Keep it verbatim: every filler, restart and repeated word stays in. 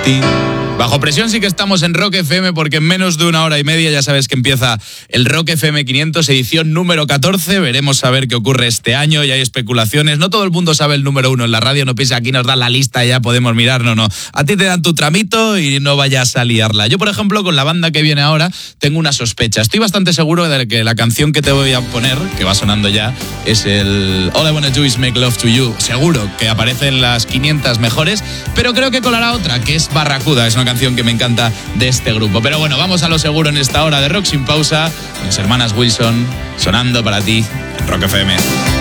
ti. Bajo presión sí que estamos en Rock F M porque en menos de una hora y media ya sabes que empieza el Rock F M quinientos, edición número catorce. Veremos a ver qué ocurre este año y hay especulaciones. No todo el mundo sabe el número uno en la radio, no piensa aquí nos dan la lista y ya podemos mirar, no, no. A ti te dan tu tramito y no vayas a liarla. Yo, por ejemplo, con la banda que viene ahora, tengo una sospecha. Estoy bastante seguro de que la canción que te voy a poner, que va sonando ya, es el All I Wanna Do Is Make Love To You. Seguro que aparece en las quinientas mejores, pero creo que colará otra, que es Barracuda. Es una canción que me encanta de este grupo. Pero bueno, vamos a lo seguro en esta hora de Rock Sin Pausa, con las hermanas Wilson sonando para ti en Rock F M.